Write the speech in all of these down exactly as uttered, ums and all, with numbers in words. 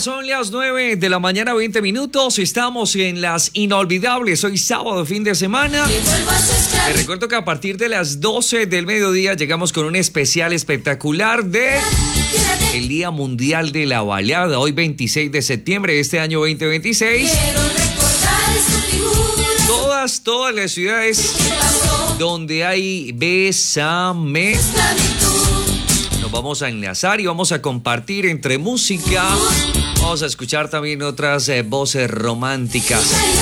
son las nueve de la mañana, veinte minutos. Estamos en las inolvidables. Hoy sábado, fin de semana. Te recuerdo que a partir de las doce del mediodía llegamos con un especial espectacular de el Día Mundial de la Balada. Hoy veintiséis de septiembre de este año veinte veintiséis. Todas, todas las ciudades donde hay Bésame. Nos vamos a enlazar y vamos a compartir entre música. Vamos a escuchar también otras eh, voces románticas.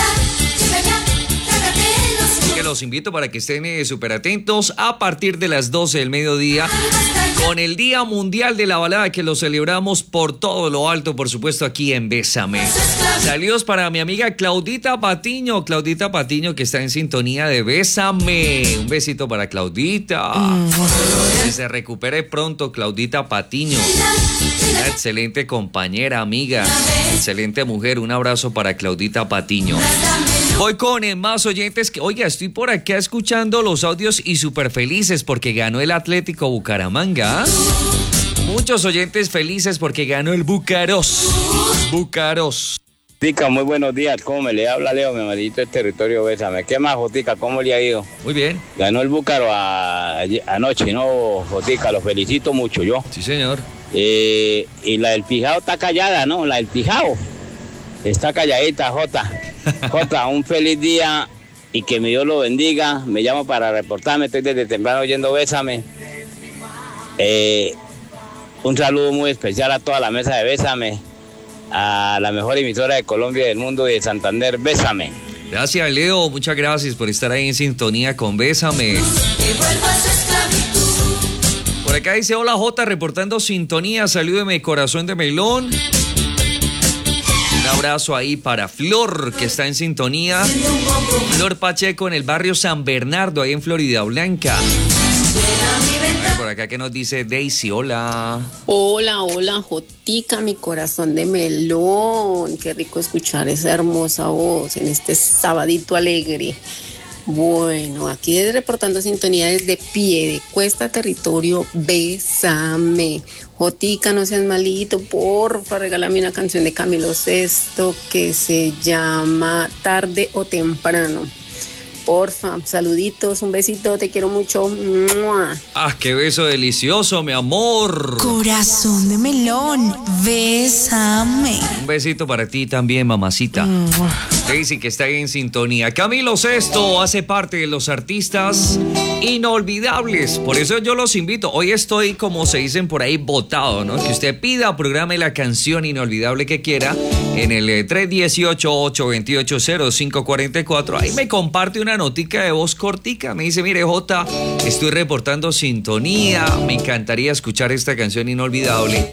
Que los invito para que estén eh, súper atentos a partir de las doce del mediodía con el Día Mundial de la Balada, que lo celebramos por todo lo alto, por supuesto, aquí en Bésame. Saludos para mi amiga Claudita Patiño, Claudita Patiño, que está en sintonía de Bésame. Un besito para Claudita. Que se recupere pronto, Claudita Patiño. Una excelente compañera, amiga, excelente mujer. Un abrazo para Claudita Patiño. Voy con eh, más oyentes que, oiga, estoy por acá escuchando los audios y súper felices porque ganó el Atlético Bucaramanga. Muchos oyentes felices porque ganó el Bucaros. Bucaros. Jotica, muy buenos días. ¿Cómo me le habla Leo, mi amarillito del territorio Bésame? ¿Qué más, Jotica? ¿Cómo le ha ido? Muy bien. Ganó el Búcaro a, a, anoche, ¿no, Jotica? Los felicito mucho yo. Sí, señor. Eh, y la del Pijao está callada, ¿no? La del Pijao está calladita, Jota. Jota, un feliz día y que mi Dios lo bendiga. Me llamo para reportarme, estoy desde temprano oyendo Bésame. Eh, un saludo muy especial a toda la mesa de Bésame, a la mejor emisora de Colombia y del mundo y de Santander, Bésame. Gracias, Leo, muchas gracias por estar ahí en sintonía con Bésame. Por acá dice, hola Jota, reportando sintonía, salúdeme, corazón de melón. Un abrazo ahí para Flor, que está en sintonía. Flor Pacheco en el barrio San Bernardo, ahí en Florida Blanca. Por acá que nos dice Daisy, hola. Hola, hola, Jotica, mi corazón de melón. Qué rico escuchar esa hermosa voz en este sabadito alegre. Bueno, aquí desde reportando sintonía desde Piedecuesta, territorio Bésame. Jotica, no seas malito, porfa, regálame una canción de Camilo Sesto que se llama Tarde o Temprano. Porfa, saluditos, un besito, te quiero mucho. ¡Mua! Ah, qué beso delicioso, mi amor. Corazón de melón, Bésame. Un besito para ti también, mamacita. Daisy, que está ahí en sintonía. Camilo Sesto hace parte de los artistas inolvidables. Por eso yo los invito. Hoy estoy, como se dicen por ahí, votado, ¿no? Que usted pida, programe la canción inolvidable que quiera en el tres uno ocho, ocho dos ocho, cero cinco cuatro cuatro. Ahí me comparte una notica de voz cortica. Me dice, mire, Jota, estoy reportando sintonía. Me encantaría escuchar esta canción inolvidable.